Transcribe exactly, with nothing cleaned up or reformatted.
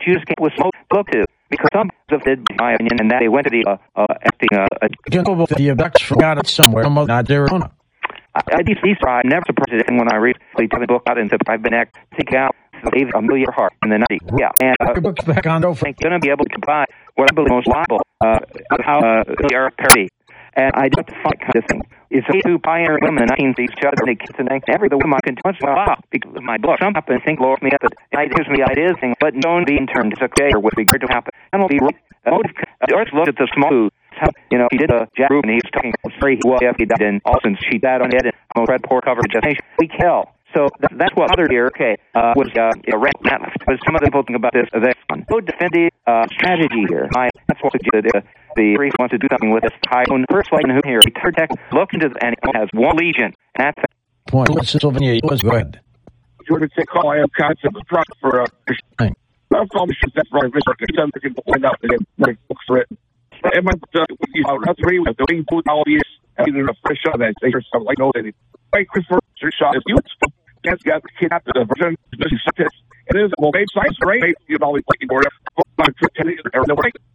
you escape with smoke book to? Because some of did, in my opinion, and that they went to the uh, uh, acting. Uh, uh, the abduction forgot it somewhere, not Arizona. I, I, these, these are, I never supported it when I read the book out and said, I've been act, take out, save a million heart in the nineties. Yeah. And, uh, your book's back on, don't think going to be able to buy what I believe most liable, uh, how, uh, the Eric Perry. And I just fight kind of thing. It's a two pioneer women in the nineteen sixties, other than kids and every the woman can touch well off because of my book. Some happen think Lord me up, but it gives me ideas, thing, but don't be in terms of okay or with regard to happen. And will be right. Uh, Earth looked at the small, you know, he did a Jack Rubin, he was talking, sorry, he was after he died in Austin, she died on it, and I'm Red Poor cover gestation. We kill. So th- that's what other here, okay, uh, was, uh, a red atlas. But some of them think about this, uh, this one. No defensive, uh, strategy here. I, that's what the, uh, the priest wants to do something with this high own first light in who here. Third tech, look into the, and it has one legion. And that's point. Pennsylvania was good. Georgia Tech call, I have concept of product for, uh, I'm calling the shit that's right, Mister Can find out that my books written. And my, uh, you know, that's really the wing food all these, either a fresh shot that they or something like no, they, like Christopher shot is you. That's got the kid after the version. This is it is a well made science, right? You know, always looking for it.